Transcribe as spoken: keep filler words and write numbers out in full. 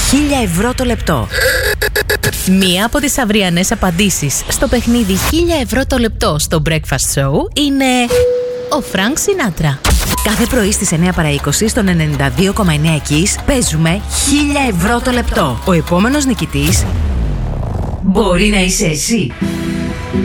χίλια ευρώ το λεπτό. Μία από τις αυριανές απαντήσεις στο παιχνίδι χίλια ευρώ το λεπτό στο Breakfast Show είναι ο Φρανκ Σινάτρα. Κάθε πρωί στις εννιά παρά είκοσι στον ενενήντα δύο κόμμα εννιά Kiss παίζουμε χίλια ευρώ το λεπτό. Ο επόμενος νικητής μπορεί να είσαι εσύ.